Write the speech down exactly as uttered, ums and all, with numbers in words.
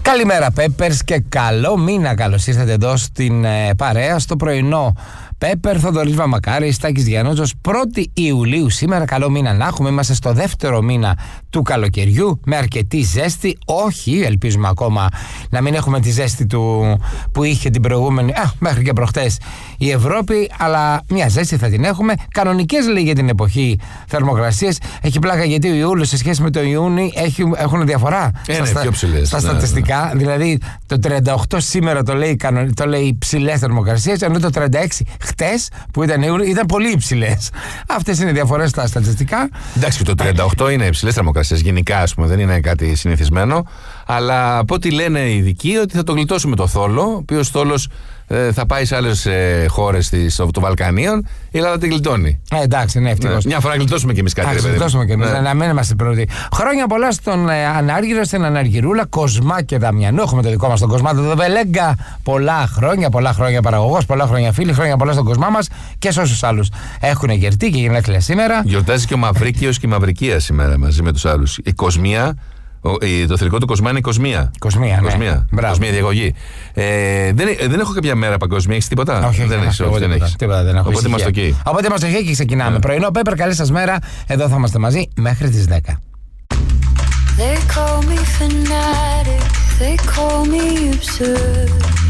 Καλημέρα Peppers και καλό μήνα. Καλώς ήρθατε εδώ στην ε, παρέα στο πρωινό Πέπερ, Θοδωρής Βαμακάρης, Στάκης Διανότζος. πρώτη Ιουλίου σήμερα, καλό μήνα να έχουμε. Είμαστε στο δεύτερο μήνα του καλοκαιριού με αρκετή ζέστη. Όχι, ελπίζουμε ακόμα να μην έχουμε τη ζέστη του που είχε την προηγούμενη, α, μέχρι και προχτές η Ευρώπη, αλλά μια ζέστη θα την έχουμε. Κανονικές λέει για την εποχή θερμοκρασίες. Έχει πλάκα γιατί ο Ιούλιος σε σχέση με τον Ιούνιο έχει, έχουν διαφορά Είναι στα, πιο ψηλές, στα ναι, στατιστικά. Ναι. Δηλαδή το τριάντα οκτώ σήμερα το λέει, το λέει ψηλές θερμοκρασίες, ενώ το τριάντα έξι χτες που ήταν Ιούλιο ήταν πολύ υψηλές. Αυτές είναι οι διαφορές στα στατιστικά. Εντάξει, και το τριάντα οκτώ είναι υψηλές θερμοκρασίες. Γενικά, ας πούμε, δεν είναι κάτι συνηθισμένο. Αλλά από ό,τι λένε οι ειδικοί, ότι θα το γλιτώσουμε το θόλο, ο οποίος θόλος ε, θα πάει σε άλλες ε, χώρες των Βαλκανίων, η Ελλάδα την γλιτώνει. Ε, εντάξει, ναι, ευτυχώς. Ναι, μια φορά γλιτώσουμε κι εμείς κάτι. Να γλιτώσουμε κι εμείς, ναι. Να μην είμαστε πρώτοι. Χρόνια πολλά στον ε, Ανάργυρο, στην Αναργυρούλα, Κοσμά και Δαμιανού. Έχουμε το δικό μας τον Κοσμά, τον Βελέγκα. Πολλά χρόνια, πολλά χρόνια παραγωγός, πολλά χρόνια φίλοι, χρόνια πολλά στον Κοσμά μας και σε όσους άλλους έχουν γερτεί και γενέθλια σήμερα. Γιορτάζει και ο Μαυρίκιος και η Μαυρικία σήμερα μαζί με τους άλλους. Η Κοσμία. Το θηλυκό του Κοσμά είναι η Κοσμία. Κοσμία, ναι. Κοσμία, Κοσμία διαγωγή. Ε, δεν, δεν έχω κάποια μέρα παγκοσμία, έχεις τίποτα? Όχι, δεν έχεις. Όχι, δεν έχεις. Τίποτα, δεν έχω. Οπότε είμαστε εκεί. Οπότε είμαστε εκεί και ξεκινάμε. Yeah. Πρωινό Πέπερ, καλή σας μέρα. Εδώ θα είμαστε μαζί μέχρι τις δέκα. They call me fanatic, they call me absurd.